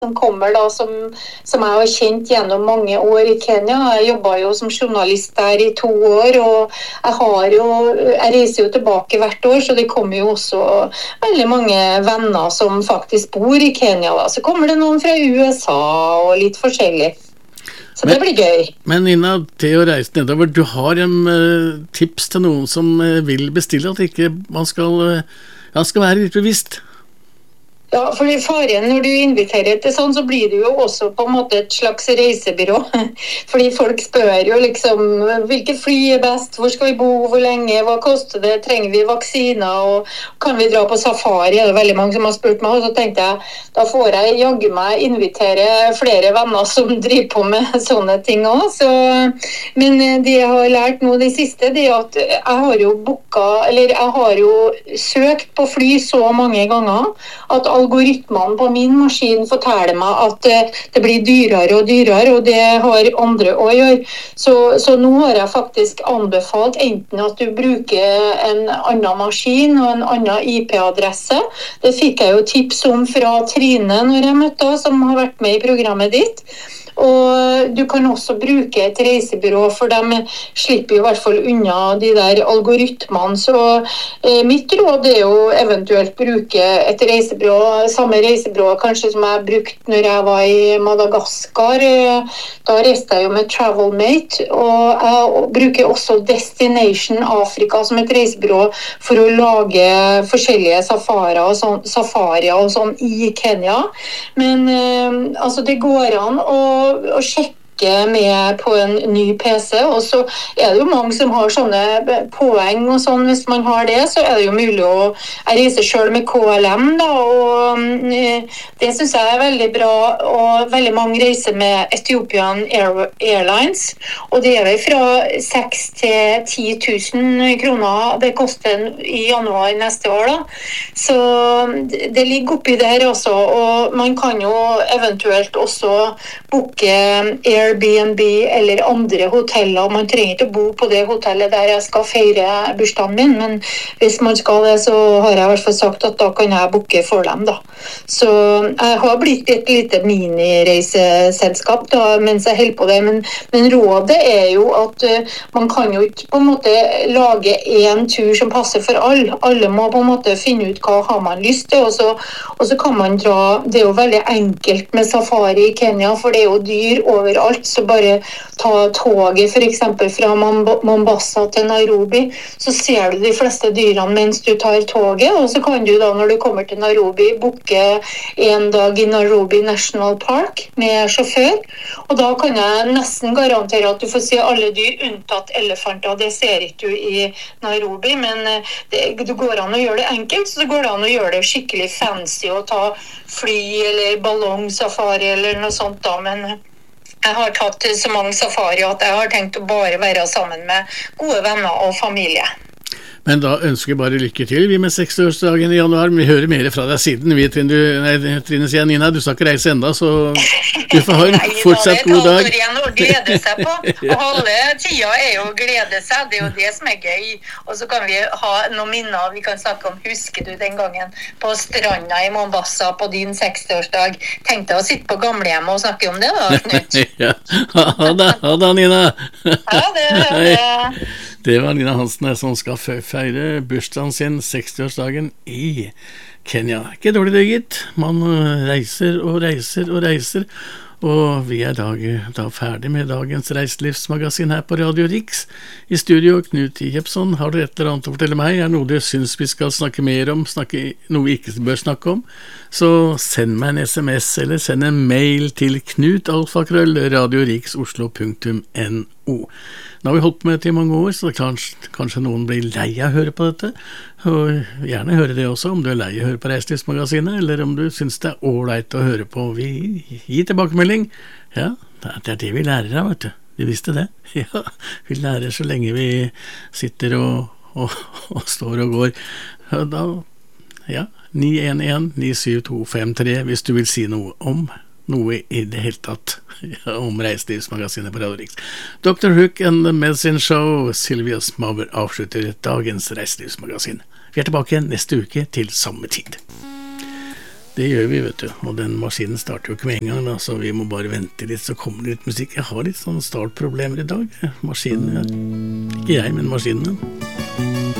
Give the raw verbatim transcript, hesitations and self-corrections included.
som kommer da, som, som jeg har kjent gjennom mange år i Kenya. Jeg jobbet jo som journalist der i to år, og jeg, har jo, jeg reiser jo tilbake hvert år, så det kommer jo også veldig mange venner som faktisk bor i Kenya. Da. Så kommer det noen fra U S A og litt forskjellig. Så men, det blir gøy. Men Nina, til å reise nedover, du har en uh, tips til noen som uh, vil bestille at ikke man skal, uh, ja, skal være litt bevisst? Ja, for faren når du inviterer til sånn, så blir det jo også på en måte et slags reisebyrå. Fordi folk spør jo liksom, hvilke fly er best, hvor skal vi bo, hvor lenge, hva koster det, trenger vi vaksiner, og kan vi dra på safari? Det er veldig mange som har spurt meg, og så tenkte jeg, da får jeg jagge meg invitere flere venner som driver på med sånne ting også. Så, men det jeg har lært nå det siste, det er at jeg har jo booket, eller jeg har jo søkt på fly så mange ganger, at algoritmene på min maskin forteller meg at det blir dyrere og dyrere, og det har andre å gjøre. Så, så nå har jeg faktisk anbefalt enten at du bruker en annen maskin og en annen I P-adresse. Det fikk jeg jo tips om fra Trine når jeg møtte henne, som har vært med i programmet ditt. Og du kan også bruke et reisebyrå, for de slipper jo i hvert fall unna de der algoritmene. Så eh, mitt råd er jo eventuelt bruke et reisebyrå, samme reisebyrå kanskje som jeg brukte når jeg var i Madagaskar. Da reiste jeg jo med Travelmate, og jeg bruker også Destination Africa som et reisebyrå for å lage forskjellige safarier og sånn, safarier og sånn i Kenya. Men eh, altså det går an å og sjekke med på en ny P C, og så er det jo mange som har sånne poeng og sånn. Hvis man har det, så er det jo mulig å jeg reiser selv med K L M da, og det synes jeg er veldig bra, og veldig mange reiser med Ethiopian Air, Airlines, og det er vel fra seks til ti tusen kroner det koster i januar neste år da, så det ligger oppi der også, og man kan jo eventuelt også booke Air Airbnb eller andre hoteller. Man trenger ikke å bo på det hotellet der jeg skal feire bursdagen min, men hvis man skal det, så har jeg i hvert fall sagt at da kan jeg booke for dem da. Så jeg har blitt et lite mini-reiseselskap da, mens jeg holder på det, men, men rådet er jo at uh, man kan jo ikke på en måte lage en tur som passer for alle. Alle må på en måte finne ut hva har man lyst til, og så, og så kan man dra, det er jo veldig enkelt med safari i Kenya, for det er jo dyr overalt, så bare ta toget for eksempel fra Mombasa til Nairobi, så ser du de fleste dyrene mens du tar toget, og så kan du da når du kommer til Nairobi booke en dag i Nairobi National Park med sjåfør, og da kan jeg nesten garantere at du får se alle dyr unntatt elefanter. Det ser ikke du i Nairobi, men det, det går an å gjøre det enkelt, så det går an å gjøre det skikkelig fancy og ta fly eller ballongsafari eller noe sånt da, men jeg har tatt så mange safari at jeg har tenkt å bare være sammen med gode venner og familie. Men da ønsker jeg bare lykke til, vi med sekstiårsdagen i januar. Vi hører mer fra deg siden. Vi, Trine, nei, Trine sier, Nina, du skal ikke reise enda, så du får ha en nei, fortsatt god dag. Det er igjen å glede seg på, og alle tida er jo å glede seg, det er jo det som er gøy. Og så kan vi ha noen minner, vi kan snakke om, husker du den gangen på stranda i Mombasa på din sekstiårsdag? Tenkte å sitte på gamlehjemmet og snakke om det da, Knut? Ja, ha det, ha det, Nina. Ha det, ha det. Det var Nina Hansen her som skal feire bursdagen sin, sekstiårsdagen i Kenya. Ikke dårlig det, gitt. Man reiser og reiser og reiser, og vi er dag, da ferdig med dagens reiselivsmagasin her på Radio Riks. I studio, Knut Jepson, har du et eller annet å fortelle meg? Er det noe du synes vi skal snakke mer om, snakke, noe vi ikke bør snakke om? Så send meg en sms eller send en mail til knut alfakrøll radioriksoslo punktum no. Nå har vi holdt med til mange år, så kanskje, kanskje noen blir lei av å høre på dette, og gjerne høre det også, om du er lei av å høre på Reiselivsmagasinet, eller om du synes det er ålreit å høre på. Vi gir tilbakemelding. Ja, det er det vi lærer av, vet du. Vi visste det. Ja, vi lærer så lenge vi sitter og, og, og står og går. Ja, da, ja, ni en en ni syv to fem tre, hvis du vil si noe om noe i det hele tatt om Reiselivsmagasinet på Radio Riks. doktor Hook and the Medicine Show, Sylvia Smauer avslutter dagens Reiselivsmagasin. Vi er tilbake neste uke til samme tid. Det gjør vi, vet du, og den maskinen starter jo ikke med en gang, da, så vi må bare vente litt, så kommer det litt musikk. Jeg har litt sånn startproblemer i dag, maskinen, ikke jeg, men maskinen.